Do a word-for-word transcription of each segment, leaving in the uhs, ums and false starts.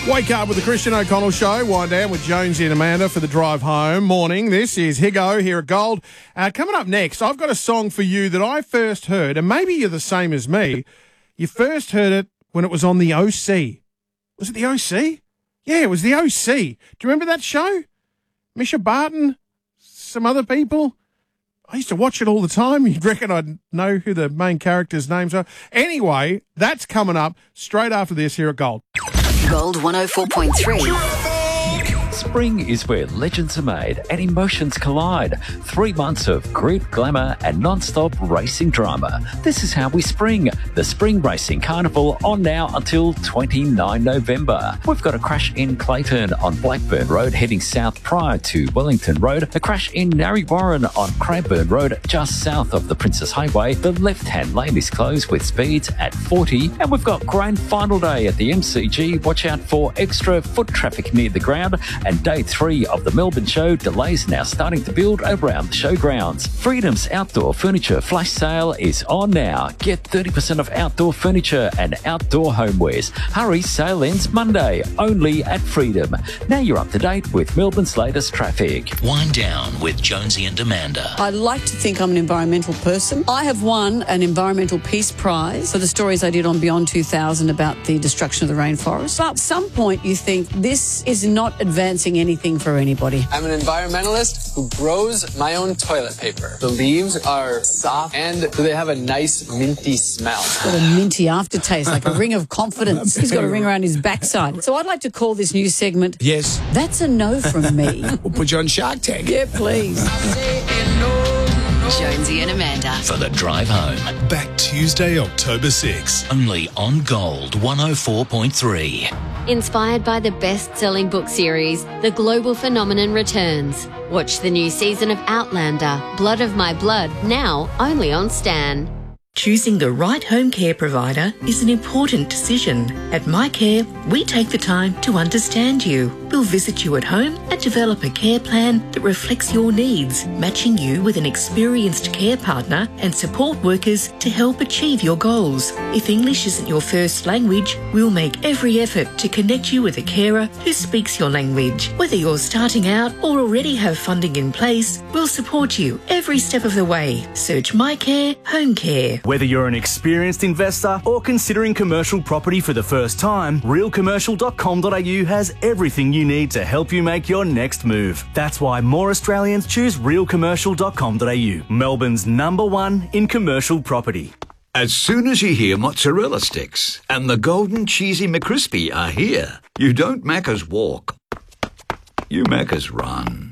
Wake up with the Christian O'Connell Show. Wind down with Jonesy and Amanda for the drive home. Morning. This is Higo here at Gold. Uh, coming up next, I've got a song for you that I first heard, and maybe you're the same as me. You first heard it when it was on the O C. Was it the O C? Yeah, it was the O C. Do you remember that show? Misha Barton? Some other people? I used to watch it all the time. You'd reckon I'd know who the main characters' names are. Anyway, that's coming up straight after this here at Gold. Gold one oh four point three. Spring is where legends are made and emotions collide. Three months of grit, glamour and non-stop racing drama. This is how we spring. The Spring Racing Carnival on now until the twenty-ninth of November. We've got a crash in Clayton on Blackburn Road heading south prior to Wellington Road. A crash in Narre Warren on Cranbourne Road just south of the Princess Highway. The left-hand lane is closed with speeds at forty. And we've got grand final day at the M C G. Watch out for extra foot traffic near the ground. And day three of the Melbourne show, delays now starting to build around the showgrounds. Freedom's outdoor furniture flash sale is on now. Get thirty percent off outdoor furniture and outdoor homewares. Hurry, sale ends Monday, only at Freedom. Now you're up to date with Melbourne's latest traffic. Wind down with Jonesy and Amanda. I like to think I'm an environmental person. I have won an Environmental Peace Prize for the stories I did on Beyond two thousand about the destruction of the rainforest. But at some point you think this is not advancing anything for anybody. I'm an environmentalist who grows my own toilet paper. The leaves are soft and they have a nice minty smell. It's got a minty aftertaste, like a ring of confidence. He's got a ring around his backside. So I'd like to call this new segment, Yes. That's a No From Me. We'll put you on Shark Tank. Yeah, please. Jonesy and Amanda. For the drive home. Back Tuesday, October sixth. Only on Gold one oh four point three. Inspired by the best-selling book series, The Global Phenomenon returns. Watch the new season of Outlander, Blood of My Blood, now only on Stan. Choosing the right home care provider is an important decision. At MyCare, we take the time to understand you. We'll visit you at home and develop a care plan that reflects your needs, matching you with an experienced care partner and support workers to help achieve your goals. If English isn't your first language, we'll make every effort to connect you with a carer who speaks your language. Whether you're starting out or already have funding in place, we'll support you every step of the way. Search MyCare Home Care. Whether you're an experienced investor or considering commercial property for the first time, real commercial dot com dot a u has everything you need to help you make your next move. That's why more Australians choose real commercial dot com dot a u, Melbourne's number one in commercial property. As soon as you hear mozzarella sticks and the golden cheesy McCrispy are here, you don't Macca's walk, you Macca's run.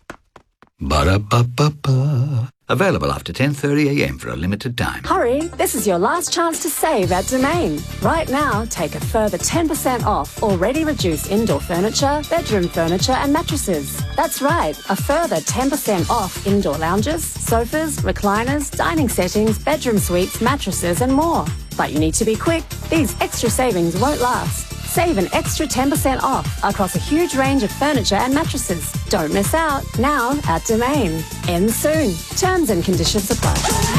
Ba-da-ba-ba-ba. Available after ten thirty a m for a limited time. Hurry, this is your last chance to save at Domain. Right now, take a further ten percent off already reduced indoor furniture, bedroom furniture and mattresses. That's right, a further ten percent off indoor lounges, sofas, recliners, dining settings, bedroom suites, mattresses and more. But you need to be quick. These extra savings won't last. Save an extra ten percent off across a huge range of furniture and mattresses. Don't miss out. Now at Domain. Ends soon. Terms and conditions apply.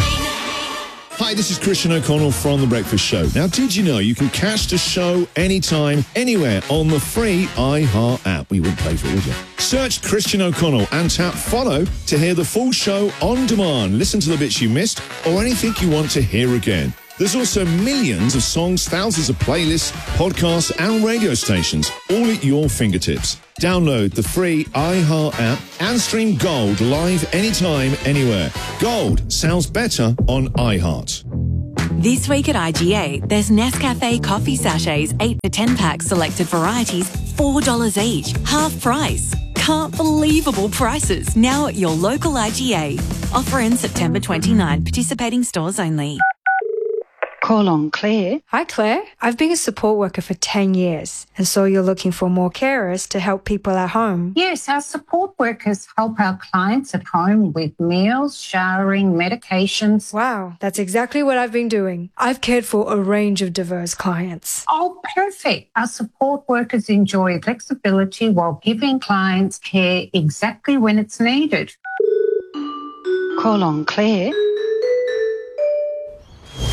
Hi, this is Christian O'Connell from The Breakfast Show. Now, did you know you can catch the show anytime, anywhere on the free iHeart app? We wouldn't pay for it, would you? Search Christian O'Connell and tap follow to hear the full show on demand. Listen to the bits you missed or anything you want to hear again. There's also millions of songs, thousands of playlists, podcasts and radio stations, all at your fingertips. Download the free iHeart app and stream Gold live anytime, anywhere. Gold sounds better on iHeart. This week at I G A, there's Nescafe coffee sachets, eight to ten packs, selected varieties, four dollars each, half price. Can't believable prices now at your local I G A. Offer ends September twenty-ninth, participating stores only. Call on Claire. Hi, Claire. I've been a support worker for ten years, and so you're looking for more carers to help people at home. Yes, our support workers help our clients at home with meals, showering, medications. Wow, that's exactly what I've been doing. I've cared for a range of diverse clients. Oh, perfect. Our support workers enjoy flexibility while giving clients care exactly when it's needed. Call on Claire.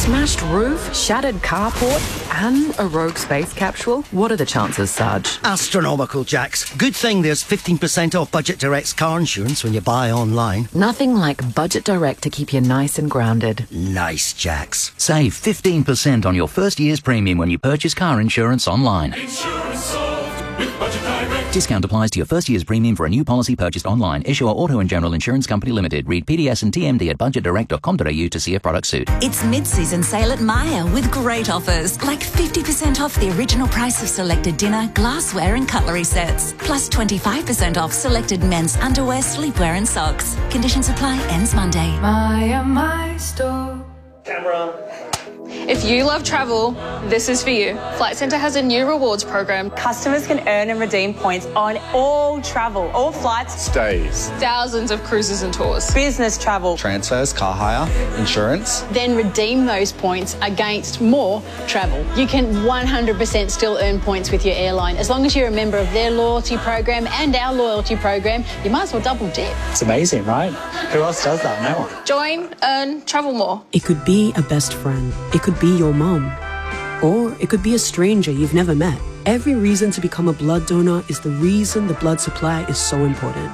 Smashed roof, shattered carport, and a rogue space capsule? What are the chances, Sarge? Astronomical, Jax. Good thing there's fifteen percent off Budget Direct's car insurance when you buy online. Nothing like Budget Direct to keep you nice and grounded. Nice, Jax. Save fifteen percent on your first year's premium when you purchase car insurance online. Insurance solved with Budget Direct. Discount applies to your first year's premium for a new policy purchased online. Issuer Auto and General Insurance Company Limited. Read P D S and T M D at budget direct dot com dot a u to see if product suit. It's mid-season sale at Myer with great offers, like fifty percent off the original price of selected dinner, glassware and cutlery sets, plus twenty-five percent off selected men's underwear, sleepwear and socks. Conditions apply, ends Monday. Myer, my store. Camera. If you love travel, this is for you. Flight Centre has a new rewards program. Customers can earn and redeem points on all travel, all flights, Stays. Thousands of cruises and tours. business travel, transfers, car hire, insurance. Then redeem those points against more travel. You can one hundred percent still earn points with your airline. As long as you're a member of their loyalty program and our loyalty program, you might as well double dip. It's amazing, right? Who else does that? No one. Join, earn, travel more. It could be a best friend. It could be your mom. Or it could be a stranger you've never met. Every reason to become a blood donor is the reason the blood supply is so important.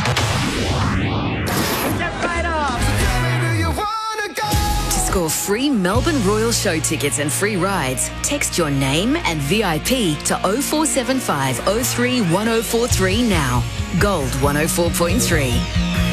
To score free Melbourne Royal Show tickets and free rides, text your name and V I P to oh four seven five oh three one oh four three now. Gold one oh four point three.